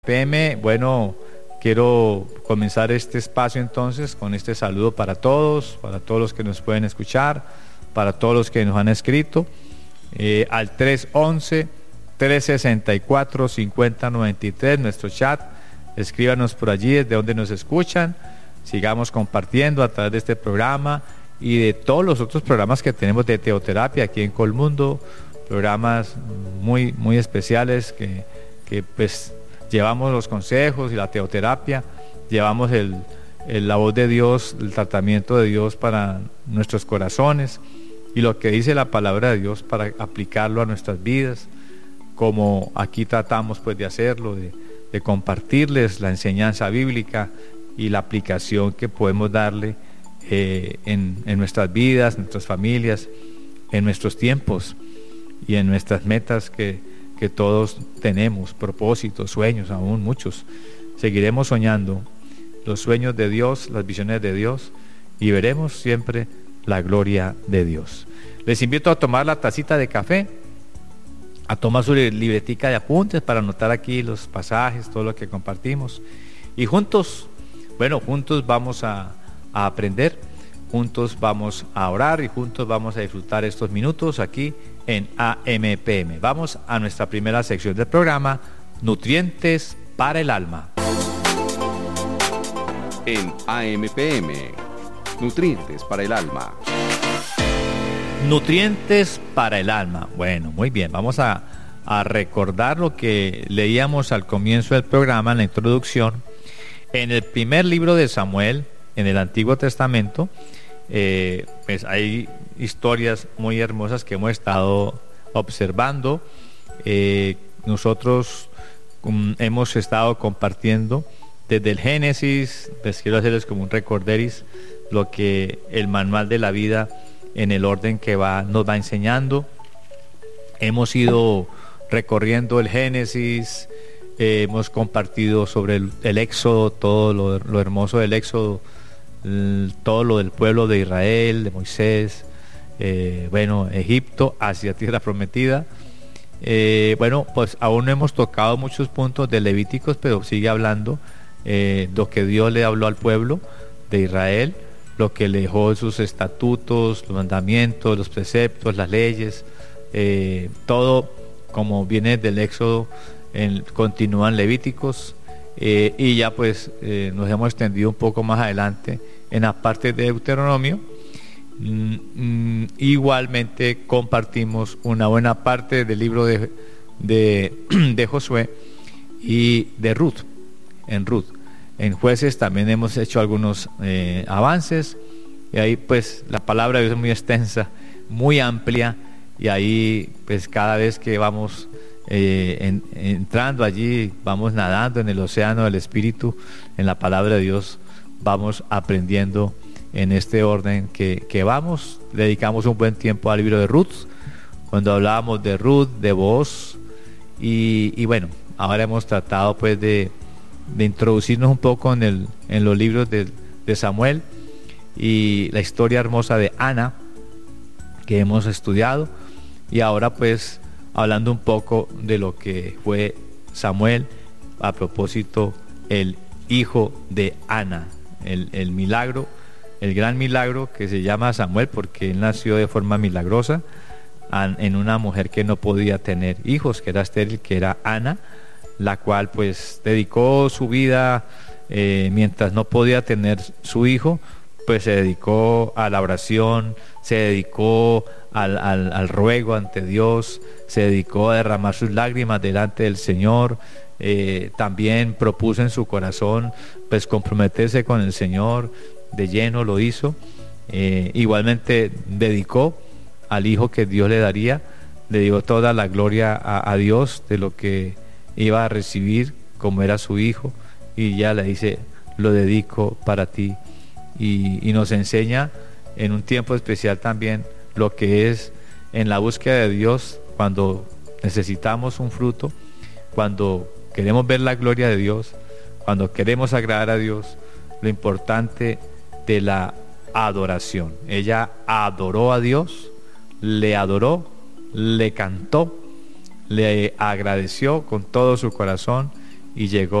PM, bueno, quiero comenzar este espacio entonces con este saludo para todos los que nos pueden escuchar, para todos los que nos han escrito, al 311-364-5093, nuestro chat. Escríbanos por allí desde donde nos escuchan, sigamos compartiendo a través de este programa y de todos los otros programas que tenemos de teoterapia aquí en Colmundo, programas muy, muy especiales que pues llevamos los consejos y la teoterapia, llevamos la voz de Dios, el tratamiento de Dios para nuestros corazones y lo que dice la palabra de Dios para aplicarlo a nuestras vidas, como aquí tratamos pues de hacerlo, de compartirles la enseñanza bíblica y la aplicación que podemos darle en nuestras vidas, en nuestras familias, en nuestros tiempos y en nuestras metas que todos tenemos, propósitos, sueños, aún muchos. Seguiremos soñando los sueños de Dios, las visiones de Dios, y veremos siempre la gloria de Dios. Les invito a tomar la tacita de café, a tomar su libretica de apuntes para anotar aquí los pasajes, todo lo que compartimos, y juntos vamos a aprender, juntos vamos a orar y juntos vamos a disfrutar estos minutos aquí en AMPM. Vamos a nuestra primera sección del programa, Nutrientes para el Alma. En AMPM, Nutrientes para el Alma. Nutrientes para el alma. Bueno, muy bien, vamos a recordar lo que leíamos al comienzo del programa, en la introducción. En el primer libro de Samuel, en el Antiguo Testamento, pues hay historias muy hermosas que hemos estado observando. Nosotros hemos estado compartiendo desde el Génesis. Les quiero hacerles como un recorderis lo que el manual de la vida en el orden que nos va enseñando. Hemos ido recorriendo el Génesis, hemos compartido sobre el Éxodo, todo lo hermoso del Éxodo, todo lo del pueblo de Israel, de Moisés, Egipto hacia tierra prometida. Pues aún no hemos tocado muchos puntos de Levíticos, pero sigue hablando lo que Dios le habló al pueblo de Israel, lo que le dejó, sus estatutos, los mandamientos, los preceptos, las leyes, todo como viene del Éxodo, continúan Levíticos, y ya pues nos hemos extendido un poco más adelante en la parte de Deuteronomio. Igualmente compartimos una buena parte del libro de Josué y de Ruth. En Jueces también hemos hecho algunos avances, y ahí pues la palabra de Dios es muy extensa, muy amplia, y ahí pues cada vez que vamos entrando allí, vamos nadando en el océano del Espíritu, en la palabra de Dios, vamos aprendiendo en este orden que vamos. Dedicamos un buen tiempo al libro de Ruth, cuando hablábamos de Ruth, de Booz, y bueno, ahora hemos tratado pues de introducirnos un poco en los libros de Samuel y la historia hermosa de Ana que hemos estudiado, y ahora pues hablando un poco de lo que fue Samuel, a propósito el hijo de Ana, el milagro, el gran milagro que se llama Samuel porque él nació de forma milagrosa en una mujer que no podía tener hijos, que era estéril, que era Ana, la cual pues dedicó su vida, mientras no podía tener su hijo, pues se dedicó a la oración, se dedicó al ruego ante Dios, se dedicó a derramar sus lágrimas delante del Señor. También propuso en su corazón pues comprometerse con el Señor, de lleno lo hizo. Igualmente dedicó al hijo que Dios le daría, le dio toda la gloria a Dios de lo que iba a recibir como era su hijo, y ya le dice: lo dedico para ti. Y nos enseña en un tiempo especial también lo que es en la búsqueda de Dios, cuando necesitamos un fruto, cuando queremos ver la gloria de Dios, cuando queremos agradar a Dios, lo importante de la adoración. Ella adoró a Dios, le adoró, le cantó, le agradeció con todo su corazón, y llegó